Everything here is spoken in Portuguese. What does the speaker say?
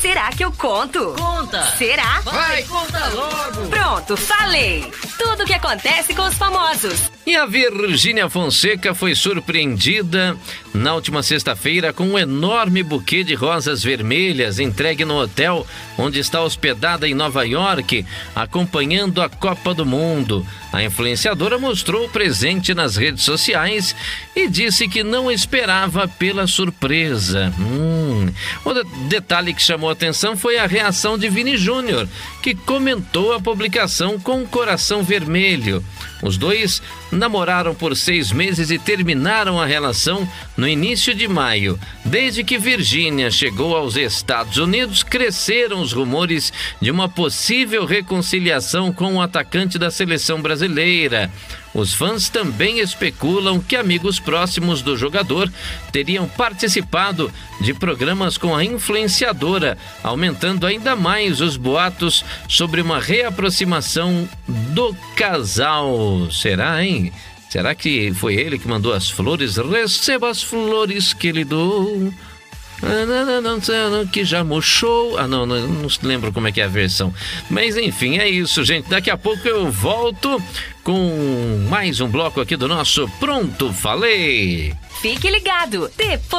Será que eu conto? Conta! Será? Vai, conta logo! Pronto, falei! Tudo o que acontece com os famosos. E a Virgínia Fonseca foi surpreendida na última sexta-feira com um enorme buquê de rosas vermelhas entregue no hotel onde está hospedada em Nova York, acompanhando a Copa do Mundo. A influenciadora mostrou o presente nas redes sociais e disse que não esperava pela surpresa. O detalhe que chamou a atenção foi a reação de Vini Júnior, que comentou a publicação com um coração vermelho. Os dois namoraram por 6 meses e terminaram a relação no início de maio. Desde que Virgínia chegou aos Estados Unidos, cresceram os rumores de uma possível reconciliação com o atacante da seleção brasileira. Os fãs também especulam que amigos próximos do jogador teriam participado de programas com a influenciadora, aumentando ainda mais os boatos sobre uma reaproximação do casal. Será, hein? Será que foi ele que mandou as flores? Receba as flores que ele dou. Que já murchou. Não lembro como é que é a versão. Mas enfim, é isso, gente. Daqui a pouco eu volto com mais um bloco aqui do nosso Pronto Falei. Fique ligado. Depois